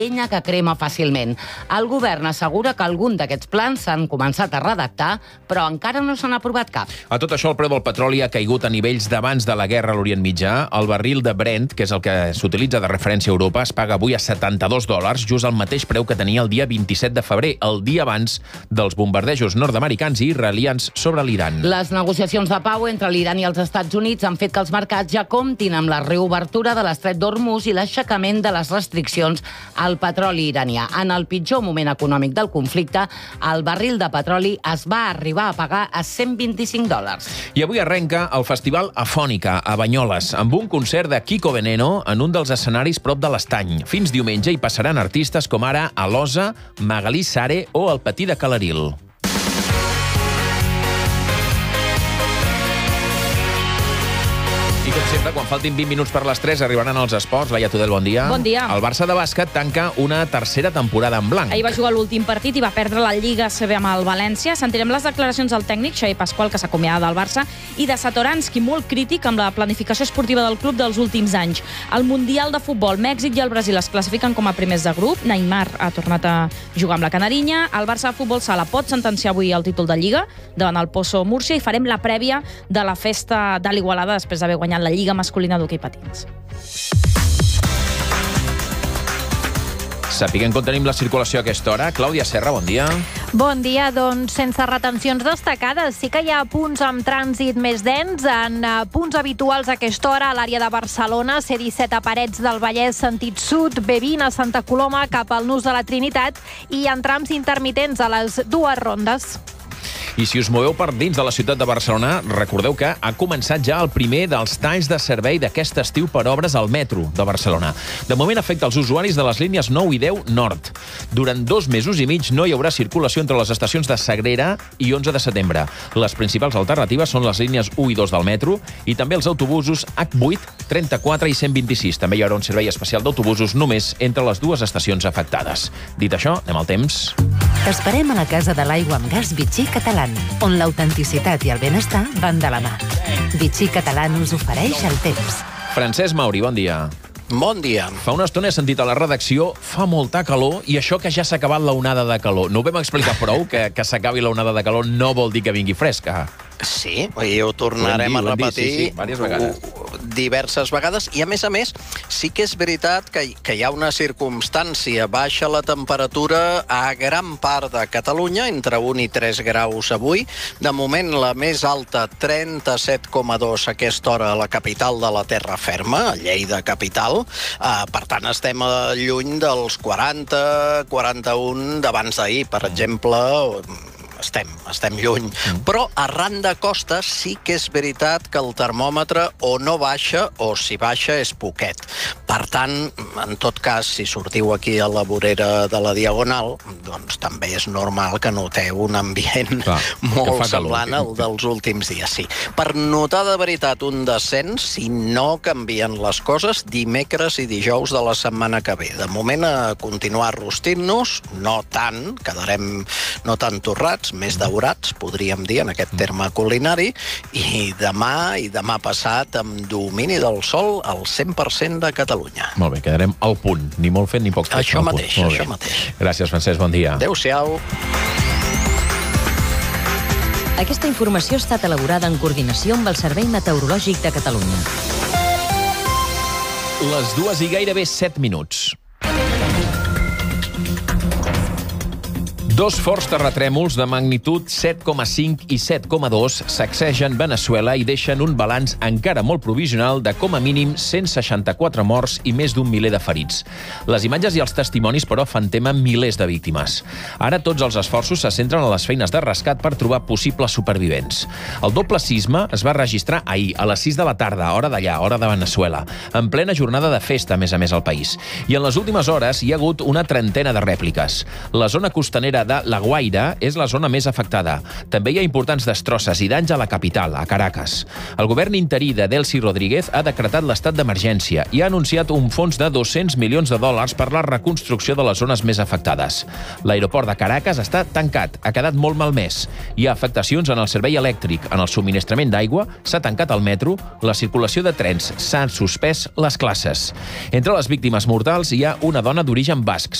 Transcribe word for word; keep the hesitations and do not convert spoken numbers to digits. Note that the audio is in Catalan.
llenya que crema fàcilment. El govern assegura que algun d'aquests plans s'han començat a redactar, però encara no s'han aprovat cap. A tot això, el preu del petroli ha caigut a nivells d'abans de la guerra a l'Orient Mitjà. El barril de Brent, que és el que s'utilitza de referència a Europa, es paga avui a setanta-dos dòlars, just el mateix preu que tenia el dia vint-i-set de febrer, el dia abans dels bombardejos nord-americans i israelians sobre l'Iran. Les negociacions de pau entre l'Iran i els Estats Units han fet que els mercats ja comptin amb la reobertura de l'estret d'Hormuz i l'aixecament de les restriccions al petroli iranià. En el pitjor moment econòmic del conflicte, el barril de petroli es va arribar a pagar a cent vint-i-cinc dòlars. I avui arrenca el Festival Afònica a Banyoles, amb un concert de Kiko Veneno en un dels escenaris prop de l'Estany. Fins diumenge hi passaran artistes com ara Alosa, Magalí Sare o el Patí de Calaril. I com sempre, quan faltin vint minuts per les tres, arribaran els esports. Laia Tudel, bon dia. Bon dia. El Barça de bàsquet tanca una tercera temporada en blanc. Ahir va jugar l'últim partit i va perdre la Lliga A C B amb el València. Sentirem les declaracions del tècnic, Xavi Pasqual, que s'acomiada del Barça, i de Satoranski, molt crític amb la planificació esportiva del club dels últims anys. El Mundial de Futbol, Mèxic i el Brasil es classifiquen com a primers de grup. Neymar ha tornat a jugar amb la Canarinya. El Barça de Futbol Sala pot sentenciar avui el títol de Lliga davant el Pozo Múrcia i farem la prèvia de la festa de l'Igualada després d'haver guanyat la Lliga masculina d'hoquei patins. Sapiguem com tenim la circulació a aquesta hora. Clàudia Serra, bon dia. Bon dia, doncs sense retencions destacades. Sí que hi ha punts amb trànsit més dens, en punts habituals a aquesta hora a l'àrea de Barcelona, C disset a Parets del Vallès sentit sud, B vint a Santa Coloma cap al Nus de la Trinitat i en trams intermitents a les dues rondes. I si us moveu per dins de la ciutat de Barcelona, recordeu que ha començat ja el primer dels talls de servei d'aquest estiu per obres al metro de Barcelona. De moment afecta els usuaris de les línies nou i deu nord. Durant dos mesos i mig no hi haurà circulació entre les estacions de Sagrera i onze de setembre. Les principals alternatives són les línies u i dos del metro i també els autobusos H vuit, trenta-quatre i cent vint-i-sis. També hi haurà un servei especial d'autobusos només entre les dues estacions afectades. Dit això, anem al temps. T'esperem a la Casa de l'Aigua amb Gas Vichy Català, on l'autenticitat i el benestar van de la mà. Vichy Català us ofereix el temps. Francesc Mauri, bon dia. Bon dia. Fa una estona he sentit a la redacció fa molta calor i això que ja s'ha acabat la onada de calor. No ho vam explicar prou, que, que s'acabi la onada de calor no vol dir que vingui fresca. Sí, i ho tornarem a repetir sí, sí, diverses vegades. diverses vegades. I, a més a més, sí que és veritat que, que hi ha una circumstància. Baixa la temperatura a gran part de Catalunya, entre un i tres graus avui. De moment, la més alta, trenta-set coma dos a aquesta hora a la capital de la terra ferma, a Lleida capital. Uh, per tant, estem lluny dels quaranta, quaranta-un d'abans d'ahir, per exemple. Estem, estem lluny. Mm. Però arran de costa sí que és veritat que el termòmetre o no baixa o si baixa és poquet. Per tant, en tot cas, si sortiu aquí a la vorera de la Diagonal, doncs també és normal que noteu un ambient Clar, molt semblant al dels últims dies. Sí. Per notar de veritat un descens, si no canvien les coses, dimecres i dijous de la setmana que ve. De moment a continuar rostint-nos, no tant, quedarem no tan torrats, més daurats, podríem dir, en aquest terme culinari, i demà i demà passat amb domini del sol al cent per cent de Catalunya. Molt bé, quedarem al punt, ni molt fet ni poc fet. Això mateix, això mateix. Gràcies, Francesc, bon dia. Adéu-siau. Aquesta informació ha estat elaborada en coordinació amb el Servei Meteorològic de Catalunya. Les dues i gairebé set minuts. Dos forts terratrèmols de magnitud set coma cinc i set coma dos sacsegen Veneçuela i deixen un balanç encara molt provisional de com a mínim cent seixanta-quatre morts i més d'un miler de ferits. Les imatges i els testimonis, però, fan tema milers de víctimes. Ara tots els esforços se centren a les feines de rescat per trobar possibles supervivents. El doble sisme es va registrar ahir, a les sis de la tarda, hora d'allà, hora de Veneçuela, en plena jornada de festa, a més a més, al país. I en les últimes hores hi ha hagut una trentena de rèpliques. La zona costanera de La Guaira és la zona més afectada. També hi ha importants destrosses i danys a la capital, a Caracas. El govern interí de Delcy Rodríguez ha decretat l'estat d'emergència i ha anunciat un fons de dos-cents milions de dòlars per la reconstrucció de les zones més afectades. L'aeroport de Caracas està tancat, ha quedat molt malmès. Hi ha afectacions en el servei elèctric, en el subministrament d'aigua, s'ha tancat el metro, la circulació de trens, s'han suspès les classes. Entre les víctimes mortals hi ha una dona d'origen basc,